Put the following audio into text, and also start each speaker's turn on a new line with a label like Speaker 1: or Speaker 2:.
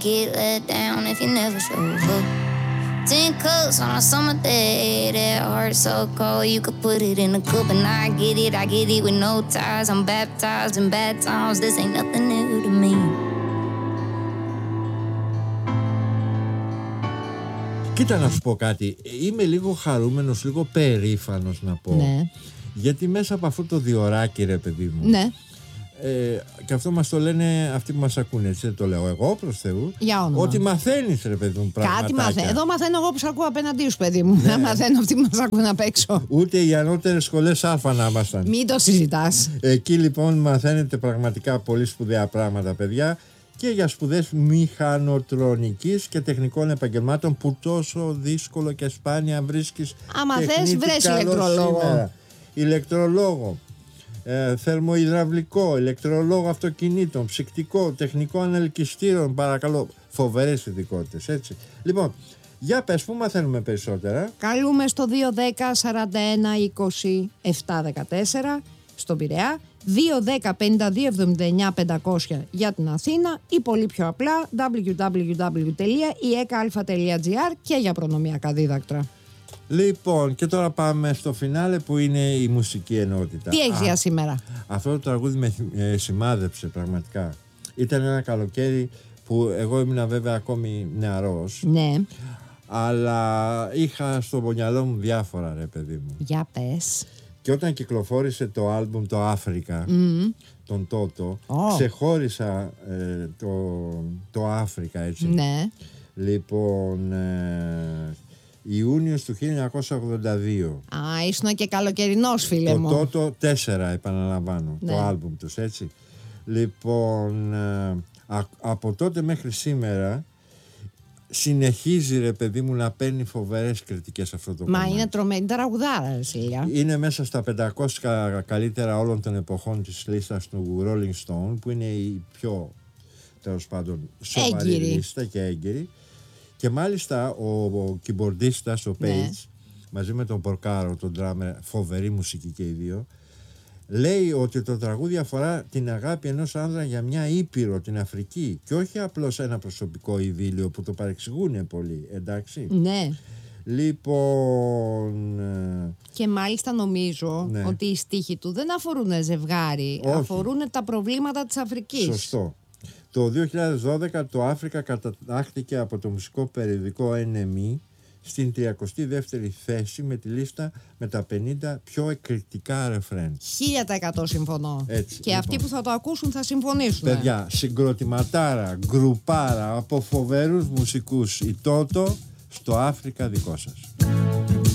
Speaker 1: Get let down if you never show up. 10 cups on a summer day, that heart so cold you could put it in a cup. And I get it with no ties. I'm baptized in bad times, this ain't nothing new to me.
Speaker 2: Κοίτα να σου πω κάτι, είμαι λίγο χαρούμενος, λίγο περήφανος να πω.
Speaker 3: Ναι.
Speaker 2: Γιατί μέσα από αυτό το διωράκι, ρε παιδί μου.
Speaker 3: Ναι.
Speaker 2: Και αυτό μας το λένε αυτοί που μας ακούνε, έτσι δεν το λέω εγώ προς Θεού.
Speaker 3: Για όνομα.
Speaker 2: Ότι μαθαίνεις, ρε παιδί μου, πραγματάκια.
Speaker 3: Κάτι μαθαίνω. Εδώ μαθαίνω εγώ που σ' ακούω απέναντί σου, παιδί μου. Να μαθαίνω αυτοί που μας ακούν απ' έξω.
Speaker 2: Ούτε οι ανώτερες σχολές Α να ήμασταν.
Speaker 3: Μην το συζητάς.
Speaker 2: Εκεί λοιπόν μαθαίνετε πραγματικά πολύ σπουδαία πράγματα, παιδιά. Και για σπουδές μηχανοτρονικής και τεχνικών επαγγελμάτων που τόσο δύσκολο και σπάνια βρίσκεις.
Speaker 3: Άμα θες, βρες ηλεκτρολόγο.
Speaker 2: Σήμερα. Ηλεκτρολόγο, θερμοϊδραυλικό, ηλεκτρολόγο αυτοκινήτων, ψυκτικό, τεχνικό ανελκυστήρων, παρακαλώ. Φοβερές ειδικότητες, έτσι. Λοιπόν, για πες, πού μαθαίνουμε περισσότερα?
Speaker 3: Καλούμε στο 210 41 20 714 στον Πειραιά, 210 52 79 500 για την Αθήνα ή πολύ πιο απλά www.ieka.gr και για προνομιακά δίδακτρα.
Speaker 2: Λοιπόν, και τώρα πάμε στο φινάλε που είναι η μουσική ενότητα.
Speaker 3: Τι έχεις για σήμερα?
Speaker 2: Αυτό το τραγούδι με σημάδεψε πραγματικά. Ήταν ένα καλοκαίρι που εγώ ήμουν βέβαια ακόμη νεαρός.
Speaker 3: Ναι.
Speaker 2: Αλλά είχα στο μυαλό μου διάφορα, ρε παιδί μου.
Speaker 3: Για πες.
Speaker 2: Και όταν κυκλοφόρησε το άλμπουμ το Αφρικα, τον Τότο, ξεχώρισα το Αφρικα, έτσι.
Speaker 3: Ναι.
Speaker 2: Λοιπόν, Ιούνιος του 1982.
Speaker 3: Α, ήσουν και καλοκαιρινός, φίλε μου.
Speaker 2: Το Τότο 4, επαναλαμβάνω,
Speaker 3: ναι.
Speaker 2: το άλμπουμ τους, έτσι. Λοιπόν, από τότε μέχρι σήμερα συνεχίζει, ρε παιδί μου, να παίρνει φοβερές κριτικές αυτό το κομμάτι.
Speaker 3: Μα είναι τρομένη τραγουδάρα, Σίλια.
Speaker 2: Είναι μέσα στα 500 καλύτερα όλων των εποχών της λίστας του Rolling Stone, που είναι η πιο, τέλος πάντων, σοβαρή λίστα και έγκυρη. Και μάλιστα ο κιμπορντίστας, ο Page, μαζί με τον Πορκάρο, τον drummer, φοβερή μουσική και οι δύο, λέει ότι το τραγούδι αφορά την αγάπη ενός άνδρα για μια ήπειρο, την Αφρική, και όχι απλώς ένα προσωπικό ειδήλιο που το παρεξηγούν πολύ, εντάξει.
Speaker 3: Ναι.
Speaker 2: Λοιπόν...
Speaker 3: Και μάλιστα νομίζω ότι οι στίχοι του δεν αφορούν ζευγάρι, αφορούν τα προβλήματα της Αφρικής.
Speaker 2: Σωστό. Το 2012 το Αφρικα κατατάχθηκε από το μουσικό περιοδικό NME στην 32η θέση με τη λίστα με τα 50 πιο εκρηκτικά ρεφρέν.
Speaker 3: 1000% συμφωνώ.
Speaker 2: Έτσι,
Speaker 3: και αυτοί που θα το ακούσουν θα συμφωνήσουν.
Speaker 2: Παιδιά, συγκροτηματάρα, γκρουπάρα από φοβερούς μουσικούς, η Τότο στο Αφρικα δικό σας.